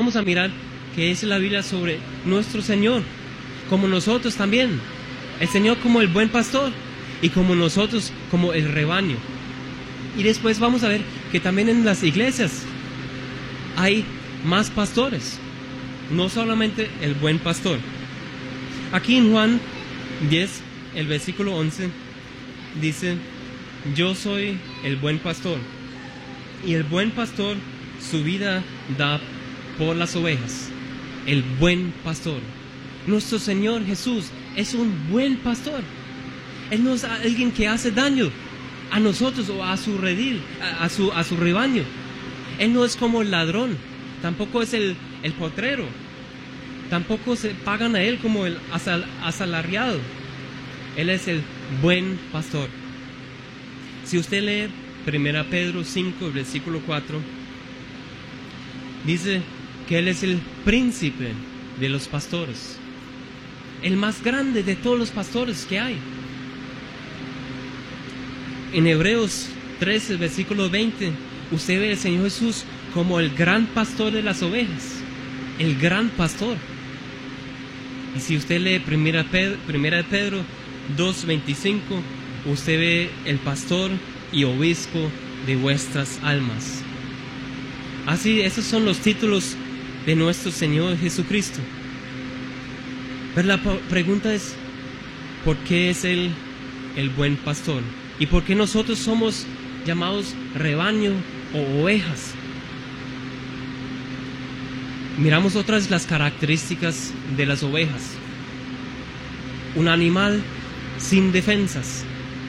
vamos a mirar que es la Biblia sobre nuestro Señor, como nosotros también. El Señor como el buen pastor y como nosotros como el rebaño. Y después vamos a ver que también en las iglesias hay más pastores, no solamente el buen pastor. Aquí en Juan 10, el versículo 11, dice: yo soy el buen pastor, y el buen pastor su vida da por las ovejas. El buen pastor. Nuestro Señor Jesús es un buen pastor. Él no es alguien que hace daño a nosotros o a su redil, a su rebaño. Él no es como el ladrón, tampoco es el potrero, tampoco se pagan a él como el asalariado. Él es el buen pastor. Si usted lee 1 Pedro 5, versículo 4, dice que Él es el príncipe de los pastores, el más grande de todos los pastores que hay. En Hebreos 13, versículo 20, usted ve al Señor Jesús como el gran pastor de las ovejas, el gran pastor. Y si usted lee 1 Pedro 2, 25, usted ve el pastor y obispo de vuestras almas. Así, esos son los títulos de nuestro Señor Jesucristo. Pero la pregunta es, ¿por qué es Él el buen pastor? ¿Y por qué nosotros somos llamados rebaño o ovejas? Miramos otras las características de las ovejas. Un animal sin defensas.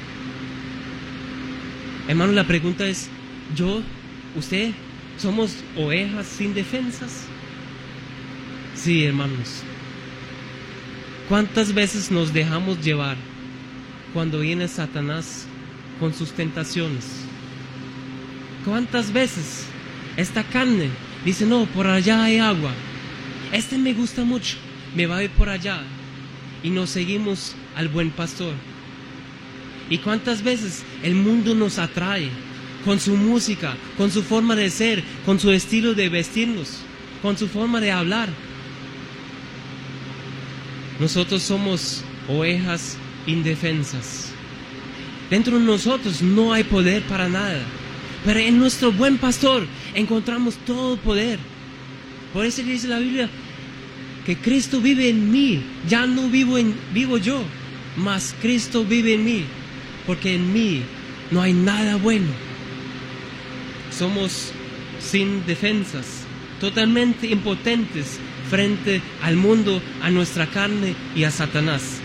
Hermano, la pregunta es, usted, ¿somos ovejas sin defensas? Sí, hermanos. ¿Cuántas veces nos dejamos llevar cuando viene Satanás con sus tentaciones? ¿Cuántas veces esta carne dice, no, por allá hay agua, este me gusta mucho, me va a ir por allá, y nos seguimos al buen pastor? ¿Y cuántas veces el mundo nos atrae con su música, con su forma de ser, con su estilo de vestirnos, con su forma de hablar? Nosotros somos ovejas indefensas. Dentro de nosotros no hay poder para nada, pero en nuestro buen pastor encontramos todo poder. Por eso dice la Biblia que Cristo vive en mí. Ya no vivo yo, mas Cristo vive en mí, porque en mí no hay nada bueno. Somos sin defensas, totalmente impotentes frente al mundo, a nuestra carne y a Satanás.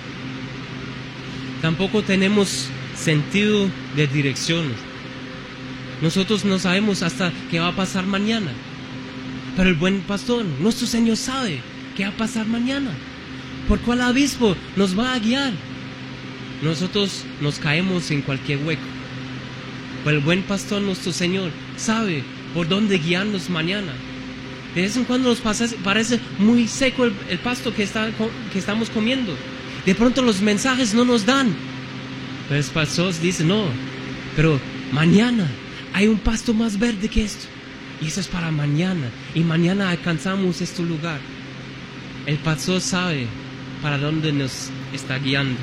Tampoco tenemos sentido de dirección. Nosotros no sabemos hasta qué va a pasar mañana, pero el buen pastor, nuestro Señor, sabe qué va a pasar mañana, por cuál abismo nos va a guiar. Nosotros nos caemos en cualquier hueco, pero el buen pastor, nuestro Señor, sabe por dónde guiarnos mañana. De vez en cuando nos parece muy seco el pasto que estamos comiendo. De pronto los mensajes no nos dan, pero el pastor dice, no, pero mañana hay un pasto más verde que esto, y eso es para mañana, y mañana alcanzamos este lugar. El pastor sabe para dónde nos está guiando.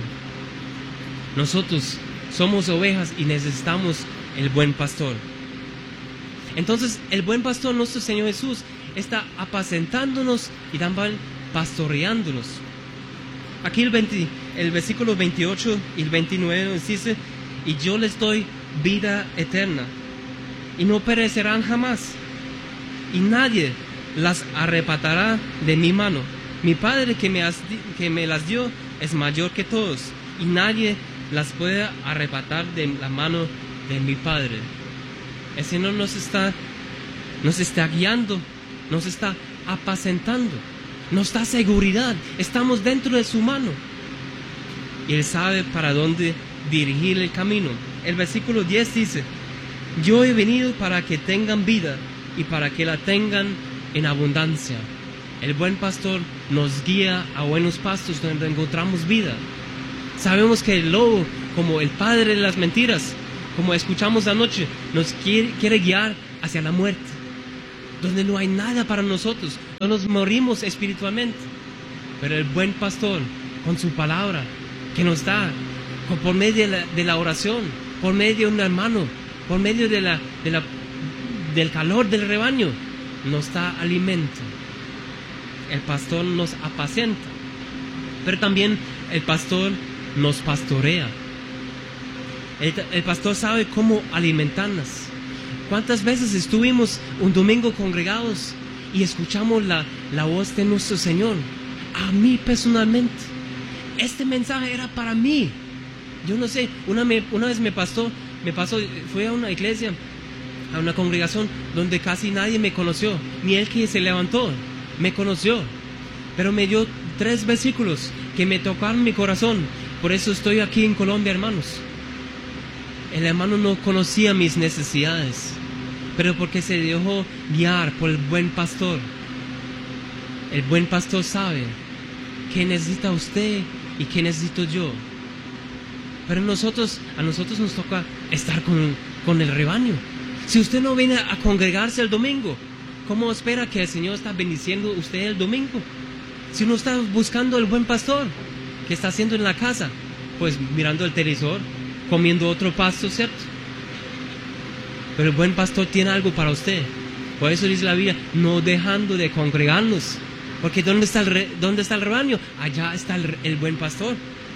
Nosotros somos ovejas y necesitamos el buen pastor. Entonces el buen pastor, nuestro Señor Jesús, está apacentándonos y también pastoreándonos. Aquí el versículo 28 y el 29 nos dice: y yo les doy vida eterna, y no perecerán jamás, y nadie las arrebatará de mi mano. Mi Padre que me las dio es mayor que todos, y nadie las puede arrebatar de la mano de mi Padre. El Señor nos está guiando, nos está apacentando, nos da seguridad. Estamos dentro de su mano y Él sabe para dónde dirigir el camino. El versículo 10 dice: yo he venido para que tengan vida y para que la tengan en abundancia. El buen pastor nos guía a buenos pastos donde encontramos vida. Sabemos que el lobo, como el padre de las mentiras, como escuchamos anoche, nos quiere guiar hacia la muerte, donde no hay nada para nosotros, no nos morimos espiritualmente. Pero el buen pastor, con su palabra, que nos da, por medio de la oración, por medio de un hermano, por medio del calor del rebaño, nos da alimento. El pastor nos apacienta, pero también el pastor nos pastorea. El pastor sabe cómo alimentarnos. ¿Cuántas veces estuvimos un domingo congregados y escuchamos la voz de nuestro Señor? A mí personalmente, este mensaje era para mí. Yo no sé, una vez me pasó, fui a una iglesia, a una congregación donde casi nadie me conoció, ni el que se levantó me conoció, pero me dio 3 versículos que me tocaron mi corazón. Por eso estoy aquí en Colombia, hermanos. El hermano no conocía mis necesidades, pero porque se dejó guiar por el buen pastor. El buen pastor sabe qué necesita usted y qué necesito yo. Pero a nosotros nos toca estar con el rebaño. Si usted no viene a congregarse el domingo, ¿cómo espera que el Señor está bendiciendo a usted el domingo? Si uno está buscando el buen pastor, ¿qué está haciendo en la casa? Pues mirando el televisor, comiendo otro pasto, ¿cierto? Pero el buen pastor tiene algo para usted. Por eso dice la Biblia, no dejando de congregarnos. Porque ¿dónde está el rebaño? Allá está el buen pastor.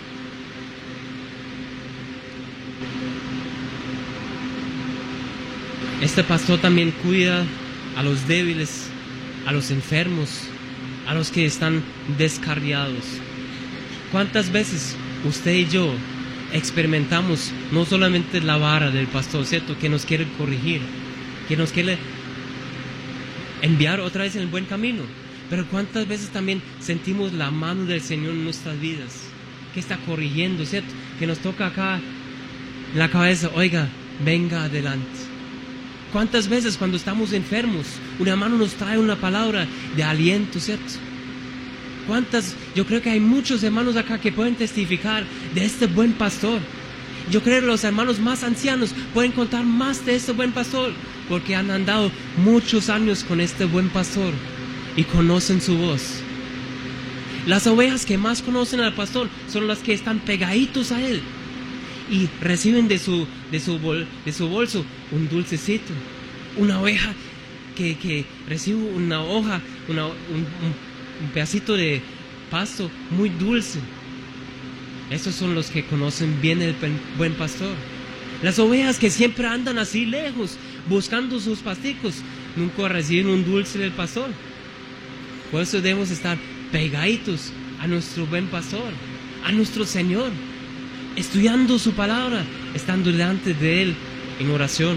Este pastor también cuida a los débiles, a los enfermos, a los que están descarriados. ¿Cuántas veces usted y yo experimentamos no solamente la vara del pastor, ¿cierto? Que nos quiere corregir, que nos quiere enviar otra vez en el buen camino. Pero cuántas veces también sentimos la mano del Señor en nuestras vidas, que está corrigiendo, ¿cierto? Que nos toca acá en la cabeza, oiga, venga adelante. ¿Cuántas veces cuando estamos enfermos, un hermano nos trae una palabra de aliento, ¿cierto? Yo creo que hay muchos hermanos acá que pueden testificar de este buen pastor. Yo creo que los hermanos más ancianos pueden contar más de este buen pastor, porque han andado muchos años con este buen pastor y conocen su voz. Las ovejas que más conocen al pastor son las que están pegaditos a él y reciben de su bolso un dulcecito. Una oveja que recibe una hoja, un pedacito de pasto muy dulce. Esos son los que conocen bien el buen pastor. Las ovejas que siempre andan así lejos buscando sus pasticos nunca reciben un dulce del pastor. Por eso debemos estar pegaditos a nuestro buen pastor, a nuestro Señor, estudiando su palabra, estando delante de Él en oración.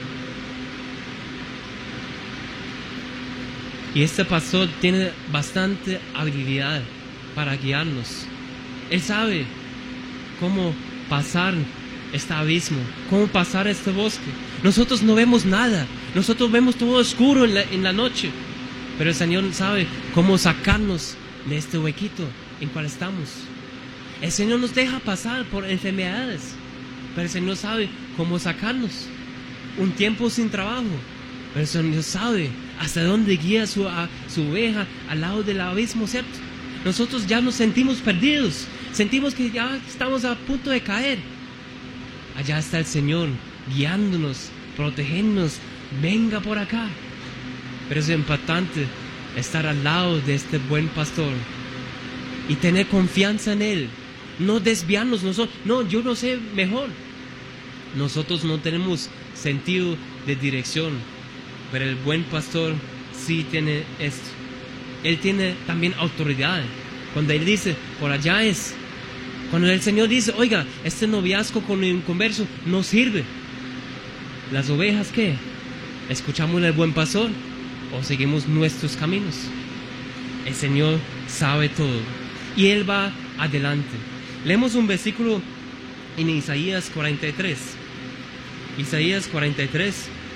Y este pastor tiene bastante habilidad para guiarnos. Él sabe cómo pasar este abismo, cómo pasar este bosque. Nosotros no vemos nada, nosotros vemos todo oscuro en la noche, pero el Señor sabe cómo sacarnos de este huequito en cual estamos. El Señor nos deja pasar por enfermedades, pero el Señor sabe cómo sacarnos. Un tiempo sin trabajo, pero el Señor sabe hasta dónde guía su oveja al lado del abismo, ¿cierto? Nosotros ya nos sentimos perdidos, sentimos que ya estamos a punto de caer. Allá está el Señor guiándonos, protegiéndonos. Venga por acá. Pero es importante estar al lado de este buen pastor y tener confianza en Él. No desviarnos. No, yo no sé mejor. Nosotros no tenemos sentido de dirección, pero el buen pastor sí tiene esto. Él tiene también autoridad. Cuando Él dice, por allá es. Cuando el Señor dice, oiga, este noviazgo con un inconverso no sirve. ¿Las ovejas qué? ¿Escuchamos al buen pastor o seguimos nuestros caminos? El Señor sabe todo y Él va adelante. Leemos un versículo en Isaías 43. Isaías 43,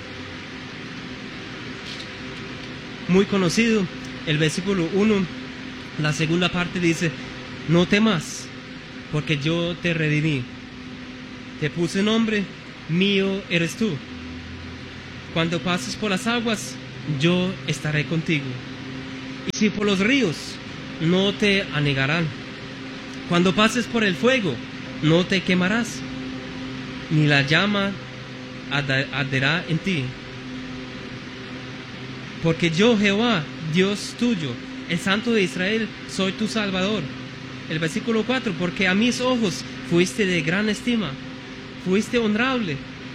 muy conocido. El versículo 1, la segunda parte dice, no temas, porque yo te redimí. Te puse nombre, mío eres tú. Cuando pases por las aguas, yo estaré contigo. Y si por los ríos, no te anegarán. Cuando pases por el fuego, no te quemarás, ni la llama arderá en ti. Porque yo, Jehová, Dios tuyo, el Santo de Israel, soy tu Salvador. El versículo 4, porque a mis ojos fuiste de gran estima, fuiste honorable,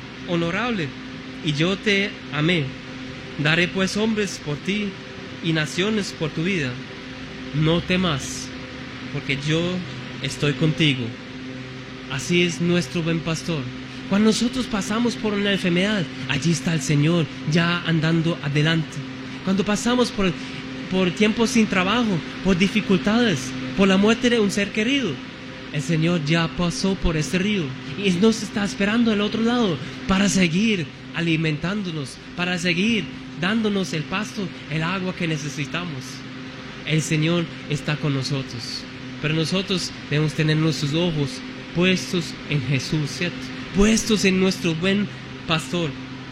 y yo te amé. Daré pues hombres por ti y naciones por tu vida. No temas, porque yo estoy contigo. Así es nuestro buen pastor. Cuando nosotros pasamos por una enfermedad, allí está el Señor ya andando adelante. Cuando pasamos por tiempos sin trabajo, por dificultades, por la muerte de un ser querido, el Señor ya pasó por este río y nos está esperando al otro lado para seguir alimentándonos, para seguir dándonos el pasto, el agua que necesitamos. El Señor está con nosotros, pero nosotros debemos tener nuestros ojos puestos en Jesús, ¿cierto? Puestos en nuestro buen pastor.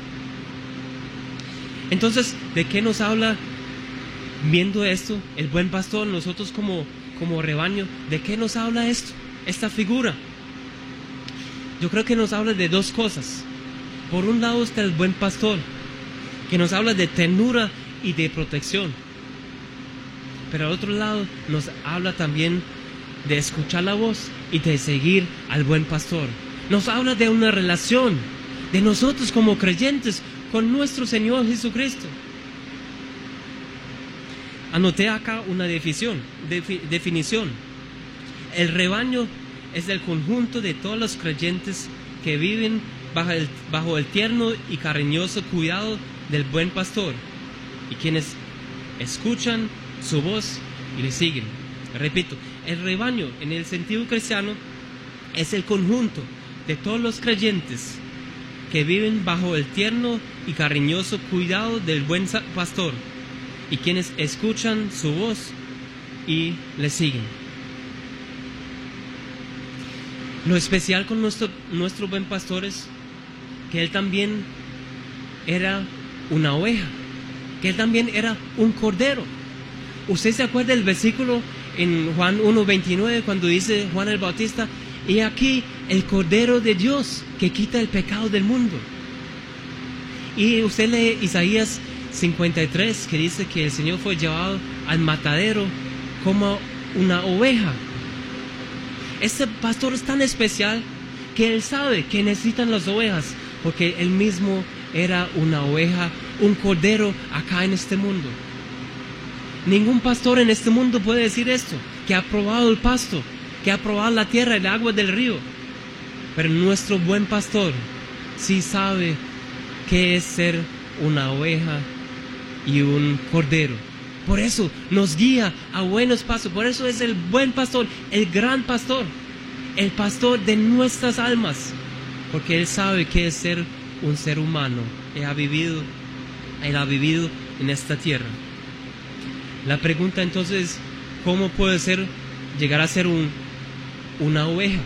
Entonces, ¿de qué nos habla viendo esto? El buen pastor, nosotros como rebaño, ¿de qué nos habla esto? Esta figura. Yo creo que nos habla de dos cosas. Por un lado está el buen pastor, que nos habla de ternura y de protección. Pero al otro lado nos habla también de escuchar la voz y de seguir al buen pastor. Nos habla de una relación de nosotros como creyentes con nuestro Señor Jesucristo. Anoté acá una definición. El rebaño es el conjunto de todos los creyentes que viven bajo el tierno y cariñoso cuidado del buen pastor y quienes escuchan su voz y le siguen. Repito, el rebaño en el sentido cristiano es el conjunto de todos los creyentes que viven bajo el tierno y cariñoso cuidado del buen pastor y quienes escuchan su voz y le siguen. Lo especial con nuestro buen pastor es que él también era una oveja, que él también era un cordero. ¿Usted se acuerda del versículo en Juan 1:29 cuando dice Juan el Bautista: "He aquí el Cordero de Dios que quita el pecado del mundo"? Y usted lee Isaías 53 que dice que el Señor fue llevado al matadero como una oveja. Este pastor es tan especial que él sabe que necesitan las ovejas, porque él mismo era una oveja, un cordero acá en este mundo. Ningún pastor en este mundo puede decir esto, que ha probado el pasto, que ha probado la tierra, el agua del río. Pero nuestro buen pastor sí sabe qué es ser una oveja y un cordero. Por eso nos guía a buenos pasos. Por eso es el buen pastor, el gran pastor, el pastor de nuestras almas. Porque él sabe qué es ser un ser humano. Él ha vivido en esta tierra. La pregunta entonces, ¿cómo puede llegar a ser una oveja?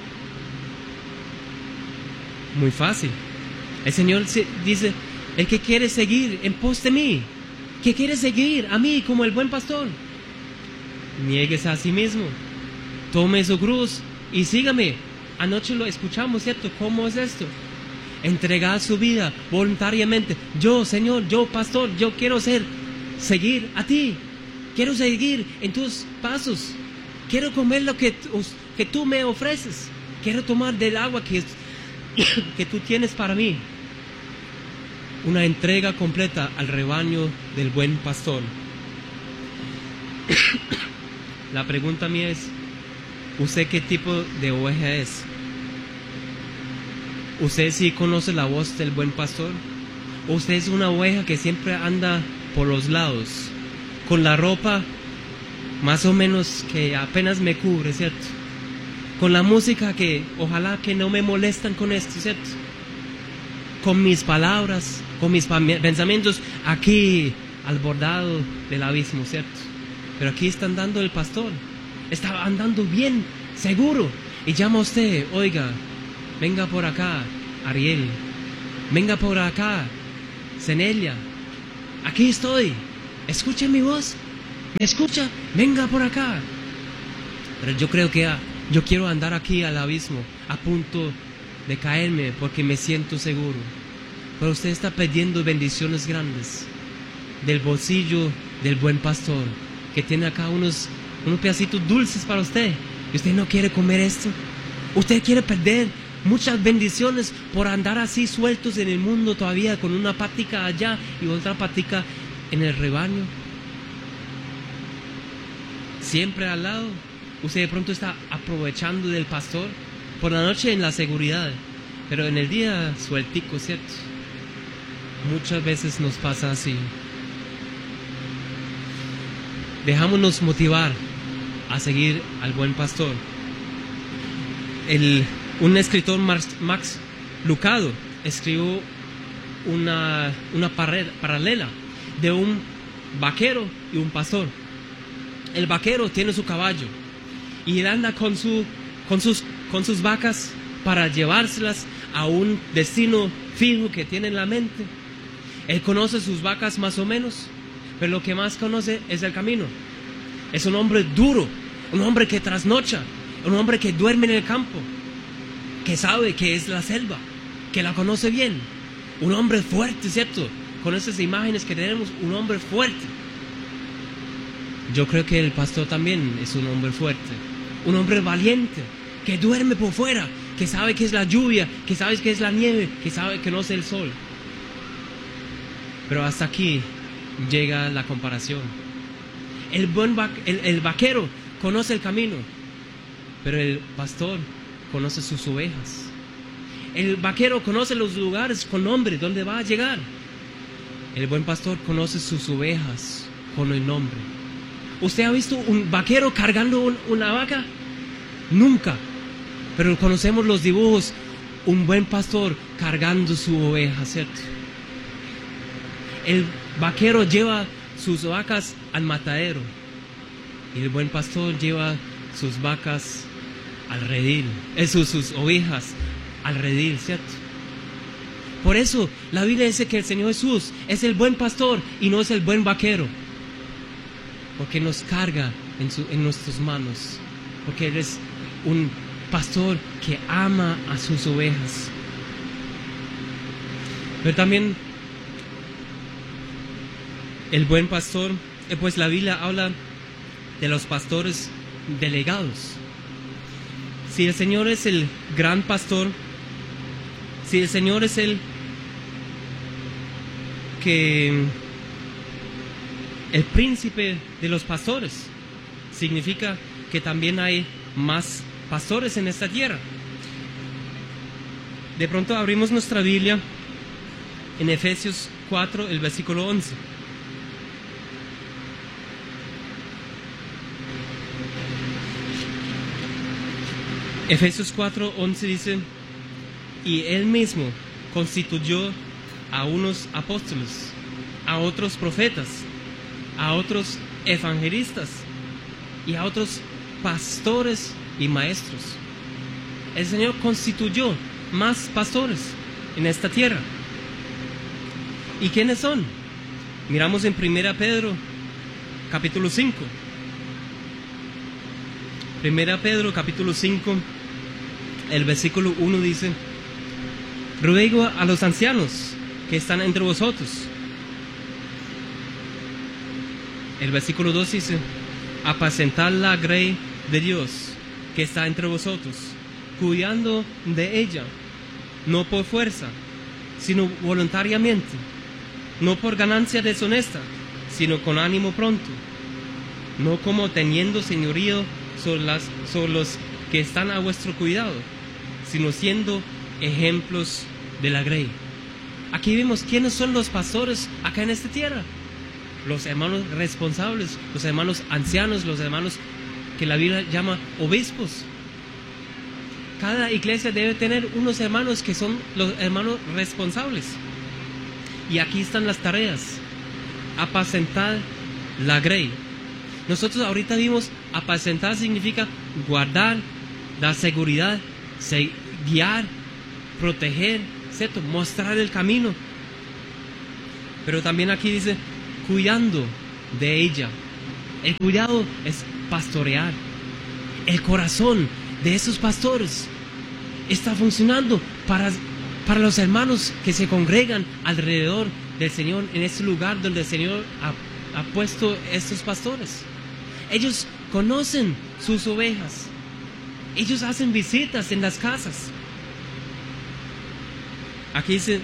Muy fácil. El Señor dice: el que quiere seguir en pos de mí, que quiere seguir a mí como el buen pastor, niéguese a sí mismo, tome su cruz y sígame. Anoche lo escuchamos, ¿cierto? ¿Cómo es esto? Entregar su vida voluntariamente. Yo, Señor, yo, pastor, yo quiero seguir a ti. Quiero seguir en tus pasos. Quiero comer lo que tú me ofreces. Quiero tomar del agua que tú tienes para mí. Una entrega completa al rebaño del buen pastor. La pregunta mía es: ¿usted qué tipo de oveja es? ¿Usted sí conoce la voz del buen pastor? ¿O usted es una oveja que siempre anda por los lados, con la ropa más o menos que apenas me cubre, ¿cierto? Con la música que ojalá que no me molestan con esto, ¿cierto? Con mis palabras, con mis pensamientos aquí al bordado del abismo, ¿cierto? Pero aquí está andando el pastor, está andando bien, seguro, y llama a usted: oiga, venga por acá, Ariel, venga por acá, Zenelia, aquí estoy, escuche mi voz, ¿Me escucha? Venga por acá. Pero yo creo que yo quiero andar aquí al abismo, a punto de caerme porque me siento seguro. Pero usted está pidiendo bendiciones grandes del bolsillo del buen pastor, que tiene acá unos pedacitos dulces para usted. ¿Y usted no quiere comer esto? ¿Usted quiere perder muchas bendiciones por andar así sueltos en el mundo todavía, con una patica allá y otra patica en el rebaño? Siempre al lado. Usted de pronto está aprovechando del pastor por la noche en la seguridad, pero en el día sueltico, ¿cierto? Muchas veces nos pasa así. Dejámonos motivar a seguir al buen pastor. Un escritor, Max Lucado, escribió una paralela de un vaquero y un pastor. El vaquero tiene su caballo y él anda con sus vacas para llevárselas a un destino fijo que tiene en la mente. Él conoce sus vacas más o menos, pero lo que más conoce es el camino. Es un hombre duro, un hombre que trasnocha, un hombre que duerme en el campo, que sabe que es la selva, que la conoce bien. Un hombre fuerte, ¿cierto? Con esas imágenes que tenemos, un hombre fuerte. Yo creo que el pastor también es un hombre fuerte, un hombre valiente, que duerme por fuera, que sabe que es la lluvia, que sabe que es la nieve, que sabe que no es el sol. Pero hasta aquí llega la comparación. El vaquero conoce el camino, pero el pastor conoce sus ovejas. El vaquero conoce los lugares con nombre, donde va a llegar. El buen pastor conoce sus ovejas con el nombre. ¿Usted ha visto un vaquero cargando una vaca? Nunca. Pero conocemos los dibujos, un buen pastor cargando su oveja, ¿cierto? El vaquero lleva sus vacas al matadero y el buen pastor lleva sus vacas al redil, sus ovejas al redil, ¿cierto? Por eso la Biblia dice que el Señor Jesús es el buen pastor y no es el buen vaquero, porque nos carga en nuestras manos, porque Él es un pastor que ama a sus ovejas. Pero también el buen pastor, pues la Biblia habla de los pastores delegados. Si el Señor es el gran pastor, si el Señor es el príncipe de los pastores, significa que también hay más pastores en esta tierra. De pronto abrimos nuestra Biblia en Efesios 4, el versículo 11. Efesios 4, 11 dice: y Él mismo constituyó a unos apóstoles, a otros profetas, a otros evangelistas y a otros pastores y maestros. El Señor constituyó más pastores en esta tierra. ¿Y quiénes son? Miramos en 1 Pedro capítulo 5. 1 Pedro capítulo 5, el versículo 1 dice: ruego a los ancianos que están entre vosotros. El versículo 2 dice: apacentad la grey de Dios que está entre vosotros, cuidando de ella, no por fuerza, sino voluntariamente, no por ganancia deshonesta, sino con ánimo pronto, no como teniendo señorío sobre los que están a vuestro cuidado, sino siendo ejemplos de la grey. Aquí vemos quiénes son los pastores acá en esta tierra. Los hermanos responsables, los hermanos ancianos, los hermanos que la Biblia llama obispos. Cada iglesia debe tener unos hermanos que son los hermanos responsables. Y aquí están las tareas: apacentar la grey. Nosotros ahorita vimos, apacentar significa guardar, dar seguridad, guiar, proteger, ¿cierto? Mostrar el camino. Pero también aquí dice cuidando de ella. El cuidado es pastorear. El corazón de esos pastores está funcionando para los hermanos que se congregan alrededor del Señor en este lugar donde el Señor ha puesto estos pastores. Ellos conocen sus ovejas. Ellos hacen visitas en las casas. Aquí dice,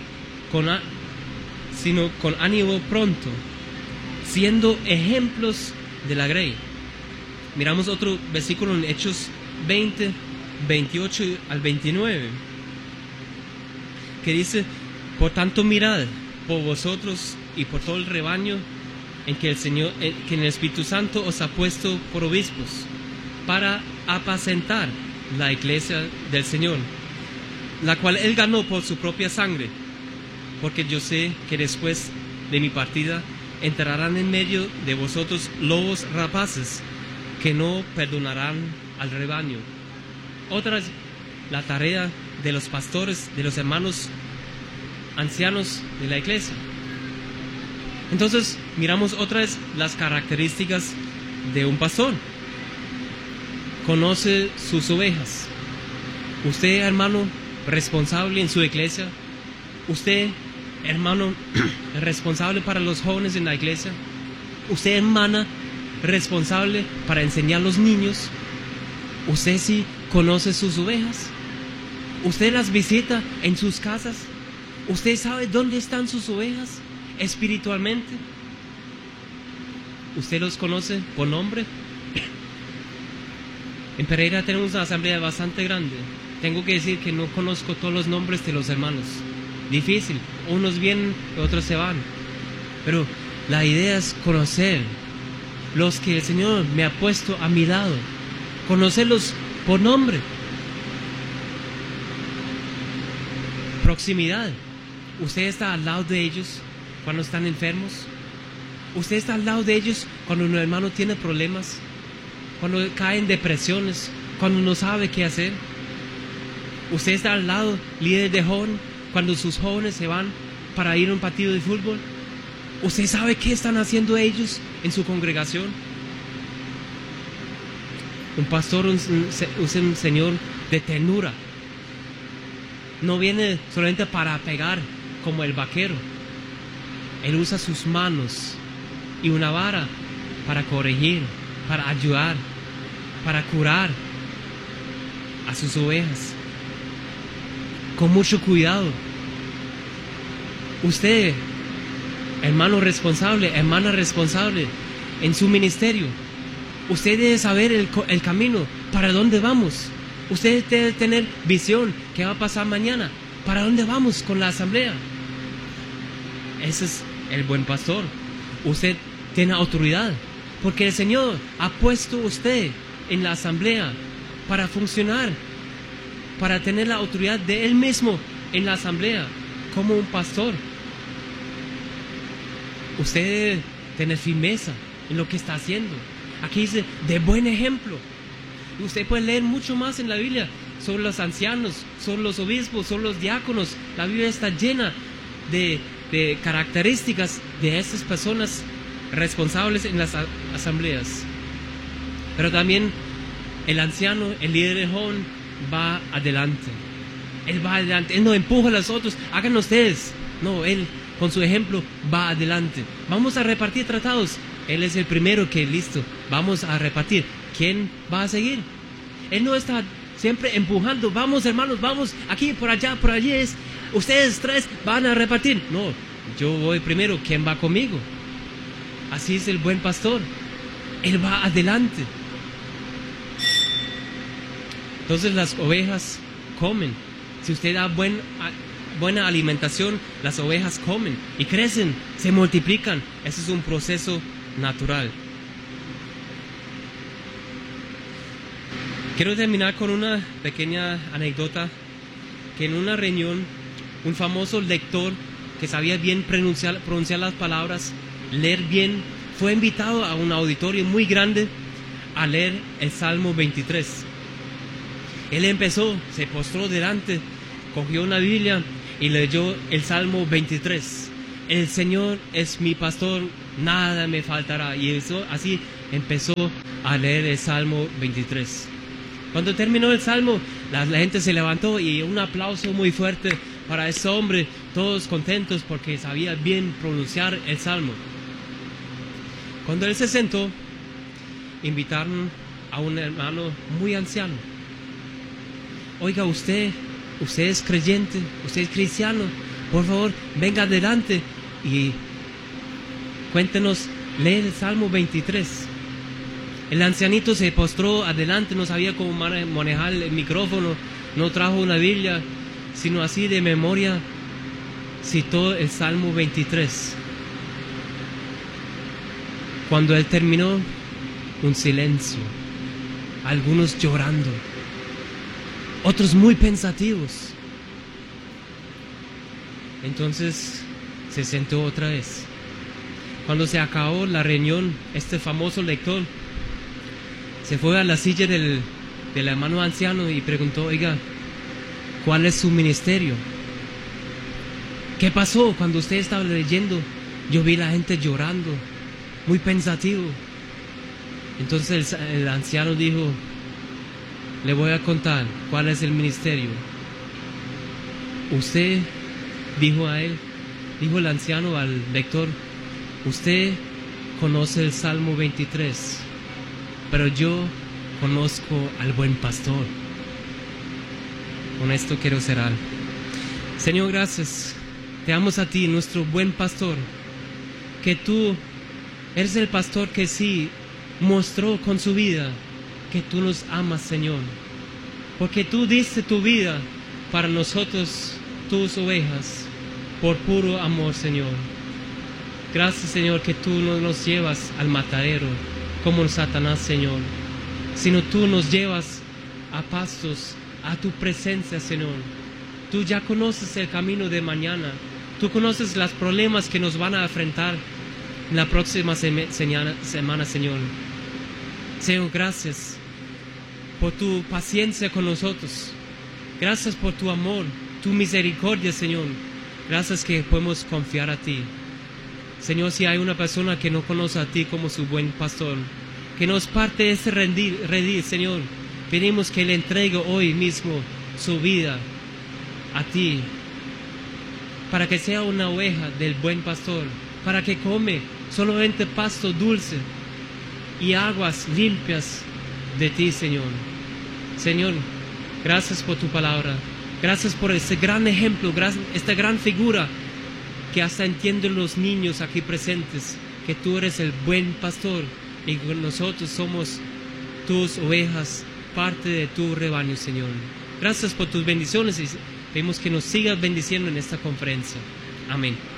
sino con ánimo pronto, siendo ejemplos de la grey. Miramos otro versículo en Hechos 20, 28 al 29, que dice: por tanto mirad por vosotros y por todo el rebaño en que que en el Espíritu Santo os ha puesto por obispos, para apacentar la iglesia del Señor, la cual Él ganó por su propia sangre, porque yo sé que después de mi partida entrarán en medio de vosotros lobos rapaces, que no perdonarán al rebaño. Otra es la tarea de los pastores, de los hermanos ancianos de la iglesia. Entonces, miramos otra vez las características de un pastor. Conoce sus ovejas. Usted, hermano, responsable en su iglesia. Usted, hermano, responsable para los jóvenes en la iglesia. Usted, hermana, responsable para enseñar a los niños. Usted sí conoce sus ovejas. Usted las visita en sus casas. Usted sabe dónde están sus ovejas espiritualmente. Usted los conoce por nombre. En Pereira tenemos una asamblea bastante grande. Tengo que decir que no conozco todos los nombres de los hermanos. Difícil. Unos vienen, otros se van. Pero la idea es conocer los que el Señor me ha puesto a mi lado. Conocerlos por nombre. Proximidad. Usted está al lado de ellos cuando están enfermos. Usted está al lado de ellos cuando un hermano tiene problemas, cuando cae en depresiones, cuando no sabe qué hacer. Usted está al lado, líder de joven, cuando sus jóvenes se van para ir a un partido de fútbol. Usted sabe qué están haciendo ellos en su congregación. Un pastor es un señor de ternura. No viene solamente para pegar como el vaquero. Él usa sus manos y una vara para corregir, para ayudar, para curar a sus ovejas. Con mucho cuidado. Usted, hermano responsable, hermana responsable en su ministerio, usted debe saber el camino, para dónde vamos. Usted debe tener visión, qué va a pasar mañana, para dónde vamos con la asamblea. Ese es el buen pastor. Usted tiene autoridad, porque el Señor ha puesto a usted en la asamblea para funcionar, para tener la autoridad de Él mismo en la asamblea, como un pastor. Usted debe tener firmeza en lo que está haciendo. Aquí dice, de buen ejemplo. Usted puede leer mucho más en la Biblia sobre los ancianos, sobre los obispos, sobre los diáconos. La Biblia está llena de características de estas personas responsables en las asambleas. Pero también el anciano, el líder de joven, va adelante. Él va adelante. Él no empuja a los otros. Hagan ustedes. No, él con su ejemplo va adelante. Vamos a repartir tratados. Él es el primero que listo. Vamos a repartir. ¿Quién va a seguir? Él no está siempre empujando. Vamos, hermanos, vamos aquí, por allá, por allí. Ustedes tres van a repartir. No, yo voy primero. ¿Quién va conmigo? Así es el buen pastor. Él va adelante. Entonces las ovejas comen. Si usted da buena alimentación, las ovejas comen y crecen, se multiplican. Ese es un proceso natural. Quiero terminar con una pequeña anécdota, que en una reunión un famoso lector que sabía bien pronunciar las palabras, leer bien, fue invitado a un auditorio muy grande a leer el Salmo 23. Él empezó, se postró delante, cogió una Biblia y leyó el Salmo 23. El Señor es mi pastor, nada me faltará. Y eso, así empezó a leer el Salmo 23. Cuando terminó el Salmo, la gente se levantó y un aplauso muy fuerte para ese hombre, todos contentos porque sabía bien pronunciar el Salmo. Cuando él se sentó, invitaron a un hermano muy anciano. Oiga, usted es creyente, usted es cristiano, por favor, venga adelante y cuéntenos, lee el Salmo 23. El ancianito se postró adelante, no sabía cómo manejar el micrófono, no trajo una Biblia, sino así de memoria citó el Salmo 23. Cuando él terminó, un silencio, algunos llorando, otros muy pensativos. Entonces se sentó otra vez. Cuando se acabó la reunión, este famoso lector se fue a la silla del hermano anciano y preguntó, oiga, ¿cuál es su ministerio? ¿Qué pasó cuando usted estaba leyendo? Yo vi la gente llorando, muy pensativo. Entonces el anciano dijo, le voy a contar cuál es el ministerio. Usted, dijo el anciano al lector, usted conoce el Salmo 23, pero yo conozco al buen pastor. Con esto quiero cerrar. Señor, gracias. Te damos a ti, nuestro buen pastor, que tú eres el pastor que sí mostró con su vida que tú nos amas, Señor, porque tú diste tu vida para nosotros, tus ovejas, por puro amor, Señor. Gracias, Señor, que tú no nos llevas al matadero como Satanás, Señor, sino tú nos llevas a pastos, a tu presencia, Señor. Tú ya conoces el camino de mañana, tú conoces los problemas que nos van a enfrentar en la próxima semana, Señor. Señor, gracias por tu paciencia con nosotros. Gracias por tu amor, tu misericordia, Señor. Gracias que podemos confiar a ti. Señor, si hay una persona que no conoce a ti como su buen pastor, que nos parte ese rendir, Señor, pedimos que le entregue hoy mismo su vida a ti, para que sea una oveja del buen pastor, para que come solamente pasto dulce y aguas limpias de ti, Señor. Señor, gracias por tu palabra. Gracias por este gran ejemplo, esta gran figura que hasta entienden los niños aquí presentes, que tú eres el buen pastor y que nosotros somos tus ovejas, parte de tu rebaño, Señor. Gracias por tus bendiciones y pedimos que nos sigas bendiciendo en esta conferencia. Amén.